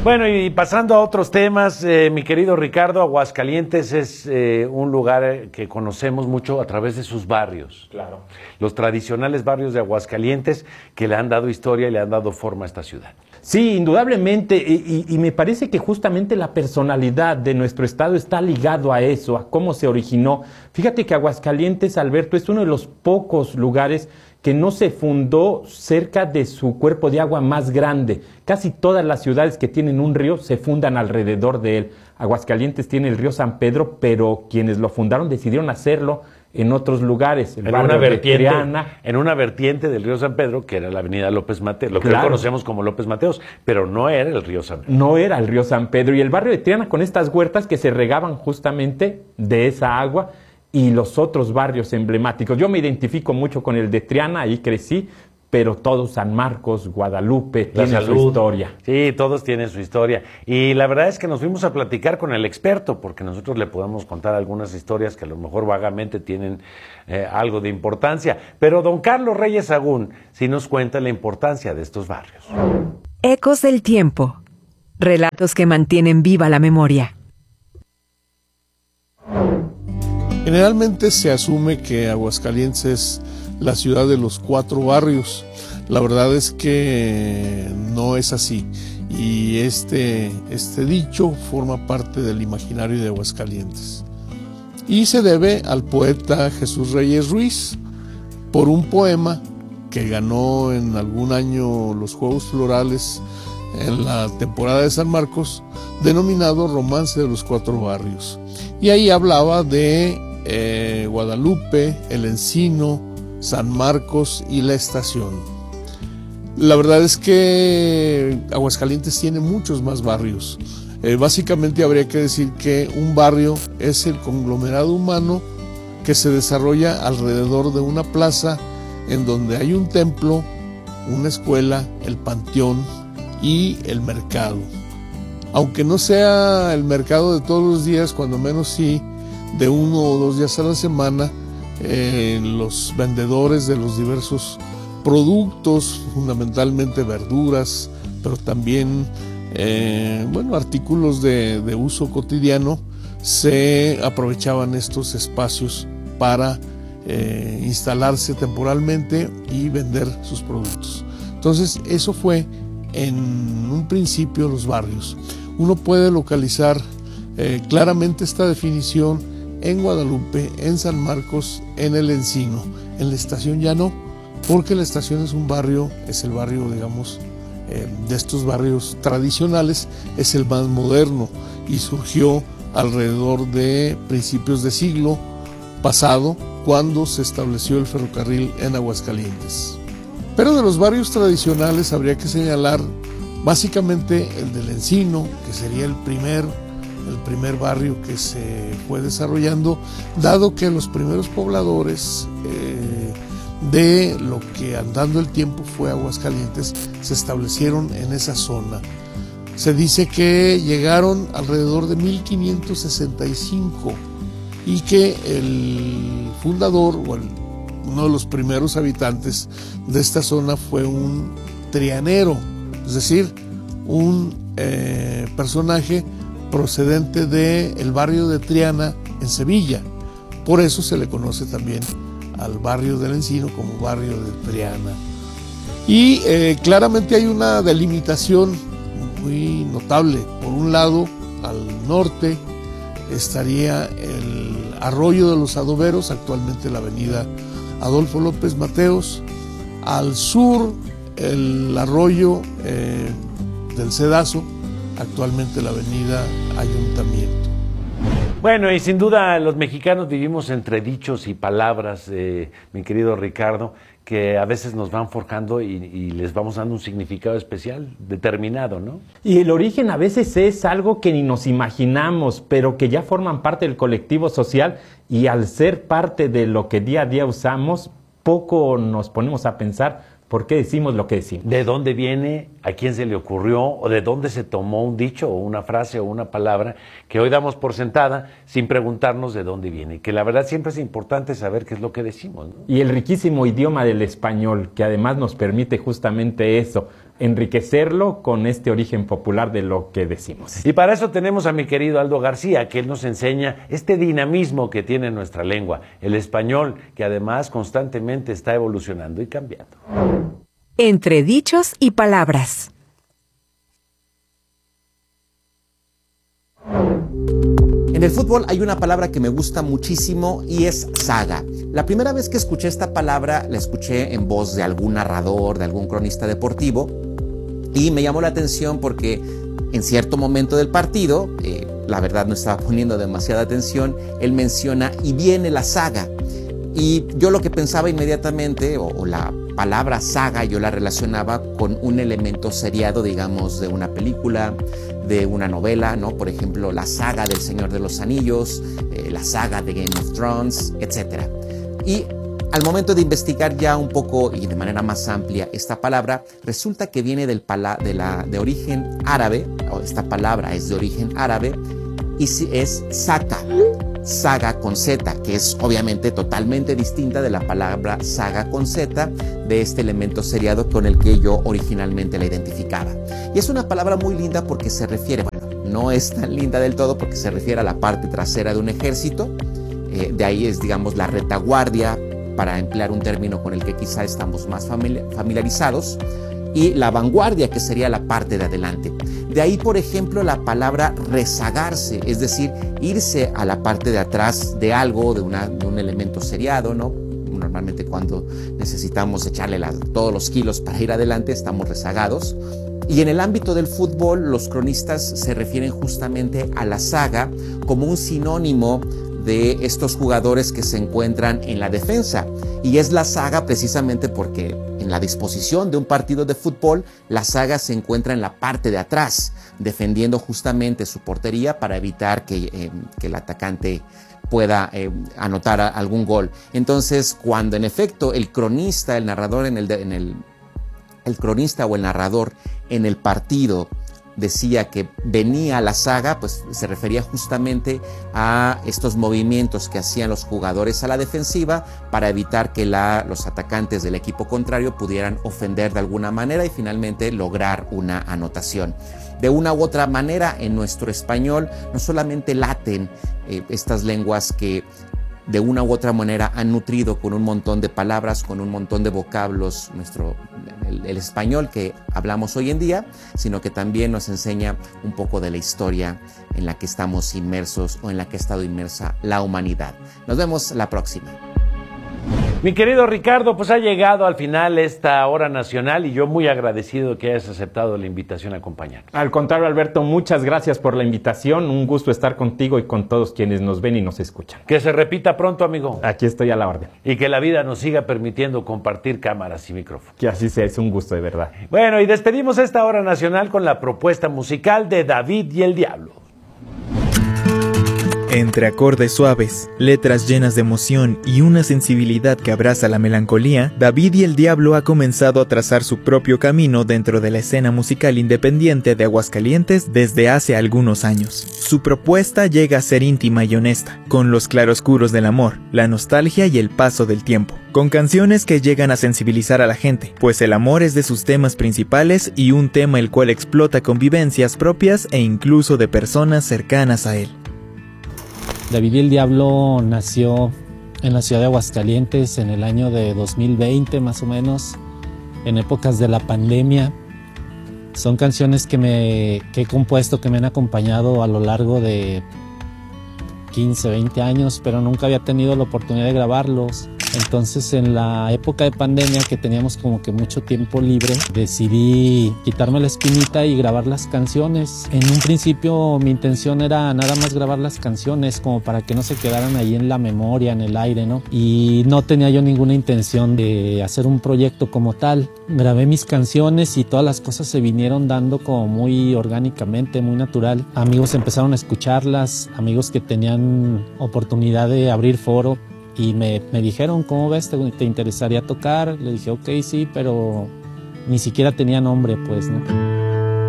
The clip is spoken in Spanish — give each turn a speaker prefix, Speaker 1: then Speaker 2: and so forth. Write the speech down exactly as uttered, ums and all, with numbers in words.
Speaker 1: Bueno, y pasando a otros temas, eh, mi querido Ricardo, Aguascalientes es eh, un lugar que conocemos mucho a través de sus barrios.
Speaker 2: Claro.
Speaker 1: Los tradicionales barrios de Aguascalientes que le han dado historia y le han dado forma a esta ciudad.
Speaker 2: Sí, indudablemente, y, y, y me parece que justamente la personalidad de nuestro estado está ligado a eso, a cómo se originó. Fíjate que Aguascalientes, Alberto, es uno de los pocos lugares que no se fundó cerca de su cuerpo de agua más grande. Casi todas las ciudades que tienen un río se fundan alrededor de él. Aguascalientes tiene el río San Pedro, pero quienes lo fundaron decidieron hacerlo en otros lugares. El
Speaker 1: en,
Speaker 2: barrio
Speaker 1: una vertiente,
Speaker 2: de Triana.
Speaker 1: en una vertiente del río San Pedro, que era la avenida López Mateos, lo que
Speaker 2: Claro.
Speaker 1: hoy conocemos como López Mateos, pero no era el río San Pedro.
Speaker 2: No era el río San Pedro. Y el barrio de Triana con estas huertas que se regaban justamente de esa agua, y los otros barrios emblemáticos. Yo me identifico mucho con el de Triana, ahí crecí, pero todos, San Marcos, Guadalupe,
Speaker 1: La
Speaker 2: tienen su
Speaker 1: Salud.
Speaker 2: historia.
Speaker 1: Sí, todos tienen su historia. Y la verdad es que nos fuimos a platicar con el experto, porque nosotros le podemos contar algunas historias que a lo mejor vagamente tienen eh, algo de importancia. Pero don Carlos Reyes Sagún sí nos cuenta la importancia de estos barrios.
Speaker 3: Ecos del tiempo. Relatos que mantienen viva la memoria.
Speaker 4: Generalmente se asume que Aguascalientes es la ciudad de los cuatro barrios. La verdad es que no es así. Y este, este dicho forma parte del imaginario de Aguascalientes. Y se debe al poeta Jesús Reyes Ruiz por un poema que ganó en algún año los Juegos Florales en la temporada de San Marcos, denominado Romance de los Cuatro Barrios. Y ahí hablaba de Eh, Guadalupe, El Encino, San Marcos y La Estación. La verdad es que Aguascalientes tiene muchos más barrios. Eh, básicamente habría que decir que un barrio es el conglomerado humano que se desarrolla alrededor de una plaza en donde hay un templo, una escuela, el panteón y el mercado. Aunque no sea el mercado de todos los días, cuando menos sí de uno o dos días a la semana, eh, los vendedores de los diversos productos, fundamentalmente verduras, pero también eh, bueno, artículos de, de uso cotidiano, se aprovechaban estos espacios para eh, instalarse temporalmente y vender sus productos. Entonces, eso fue en un principio los barrios. Uno puede localizar eh, claramente esta definición en Guadalupe, en San Marcos, en El Encino. En La Estación ya no, porque La Estación es un barrio, es el barrio, digamos, eh, de estos barrios tradicionales, es el más moderno y surgió alrededor de principios de siglo pasado, cuando se estableció el ferrocarril en Aguascalientes. Pero de los barrios tradicionales habría que señalar básicamente el del Encino, que sería el primer el primer barrio que se fue desarrollando, dado que los primeros pobladores eh, de lo que andando el tiempo fue Aguascalientes se establecieron en esa zona. Se dice que llegaron alrededor de mil quinientos sesenta y cinco y que el fundador o el, uno de los primeros habitantes de esta zona fue un trianero, es decir, un eh, personaje procedente del barrio de Triana en Sevilla. Por eso se le conoce también al barrio del Encino como barrio de Triana. Y eh, claramente hay una delimitación muy notable. Por un lado, al norte estaría el arroyo de los Adoberos, actualmente la avenida Adolfo López Mateos. Al sur, el arroyo eh, del Cedazo, actualmente la avenida Ayuntamiento.
Speaker 1: Bueno, y sin duda los mexicanos vivimos entre dichos y palabras, eh, mi querido Ricardo, que a veces nos van forjando y, y les vamos dando un significado especial, determinado, ¿no?
Speaker 2: Y el origen a veces es algo que ni nos imaginamos, pero que ya forman parte del colectivo social, y al ser parte de lo que día a día usamos, poco nos ponemos a pensar por qué decimos lo que decimos.
Speaker 1: ¿De dónde viene? ¿A quién se le ocurrió? ¿O de dónde se tomó un dicho o una frase o una palabra que hoy damos por sentada sin preguntarnos de dónde viene? Que la verdad siempre es importante saber qué es lo que decimos, ¿no?
Speaker 2: Y el riquísimo idioma del español, que además nos permite justamente eso, enriquecerlo con este origen popular de lo que decimos.
Speaker 1: Y para eso tenemos a mi querido Aldo García, que él nos enseña este dinamismo que tiene nuestra lengua, el español, que además constantemente está evolucionando y cambiando.
Speaker 3: Entre dichos y palabras.
Speaker 5: En el fútbol hay una palabra que me gusta muchísimo y es saga. La primera vez que escuché esta palabra la escuché en voz de algún narrador, de algún cronista deportivo, y me llamó la atención porque en cierto momento del partido, eh, la verdad no estaba poniendo demasiada atención, él menciona y viene la saga. Y yo lo que pensaba inmediatamente, o, o la palabra saga, yo la relacionaba con un elemento seriado, digamos, de una película, de una novela, ¿no? Por ejemplo, la saga del Señor de los Anillos, eh, la saga de Game of Thrones, etcétera. Y al momento de investigar ya un poco y de manera más amplia esta palabra, resulta que viene del pala de, la, de origen árabe, o esta palabra es de origen árabe, y es saga. Saga con Z, que es obviamente totalmente distinta de la palabra saga con Z, de este elemento seriado con el que yo originalmente la identificaba. Y es una palabra muy linda porque se refiere, bueno, no es tan linda del todo porque se refiere a la parte trasera de un ejército, eh, de ahí es, digamos, la retaguardia, para emplear un término con el que quizá estamos más familiarizados, y la vanguardia, que sería la parte de adelante. De ahí, por ejemplo, la palabra rezagarse, es decir, irse a la parte de atrás de algo, de, una, de un elemento seriado, ¿no? Normalmente cuando necesitamos echarle la, todos los kilos para ir adelante, estamos rezagados. Y en el ámbito del fútbol, los cronistas se refieren justamente a la saga como un sinónimo de estos jugadores que se encuentran en la defensa. Y es la saga precisamente porque en la disposición de un partido de fútbol, la saga se encuentra en la parte de atrás, defendiendo justamente su portería para evitar que, eh, que el atacante pueda eh, anotar a, algún gol. Entonces, cuando en efecto el cronista, el narrador en el, en el, el cronista o el narrador en el partido decía que venía la saga, pues se refería justamente a estos movimientos que hacían los jugadores a la defensiva para evitar que la, los atacantes del equipo contrario pudieran ofender de alguna manera y finalmente lograr una anotación. De una u otra manera, en nuestro español no solamente laten eh, estas lenguas que de una u otra manera han nutrido con un montón de palabras, con un montón de vocablos nuestro, el, el español que hablamos hoy en día, sino que también nos enseña un poco de la historia en la que estamos inmersos o en la que ha estado inmersa la humanidad. Nos vemos la próxima.
Speaker 1: Mi querido Ricardo, pues ha llegado al final esta hora nacional y yo muy agradecido de que hayas aceptado la invitación a acompañarnos.
Speaker 2: Al contrario, Alberto, muchas gracias por la invitación. Un gusto estar contigo y con todos quienes nos ven y nos escuchan.
Speaker 1: Que se repita pronto, amigo.
Speaker 2: Aquí estoy a la orden.
Speaker 1: Y que la vida nos siga permitiendo compartir cámaras y micrófonos.
Speaker 2: Que así sea, es un gusto de verdad.
Speaker 1: Bueno, y despedimos esta hora nacional con la propuesta musical de David y el Diablo.
Speaker 6: Entre acordes suaves, letras llenas de emoción y una sensibilidad que abraza la melancolía, David y el Diablo ha comenzado a trazar su propio camino dentro de la escena musical independiente de Aguascalientes desde hace algunos años. Su propuesta llega a ser íntima y honesta, con los claroscuros del amor, la nostalgia y el paso del tiempo, con canciones que llegan a sensibilizar a la gente, pues el amor es de sus temas principales y un tema el cual explota convivencias propias e incluso de personas cercanas a él.
Speaker 7: David y el Diablo nació en la ciudad de Aguascalientes en el año de dos mil veinte más o menos, en épocas de la pandemia. Son canciones que, me, que he compuesto, que me han acompañado a lo largo de quince, veinte años, pero nunca había tenido la oportunidad de grabarlos. Entonces, en la época de pandemia, que teníamos como que mucho tiempo libre, decidí quitarme la espinita y grabar las canciones. En un principio mi intención era nada más grabar las canciones como para que no se quedaran ahí en la memoria, en el aire, ¿no? Y no tenía yo ninguna intención de hacer un proyecto como tal. Grabé mis canciones y todas las cosas se vinieron dando como muy orgánicamente, muy natural. Amigos empezaron a escucharlas, amigos que tenían oportunidad de abrir foro. Y me, me dijeron, ¿cómo ves? ¿Te, ¿Te interesaría tocar? Le dije, ok, sí, pero ni siquiera tenía nombre, pues, ¿no?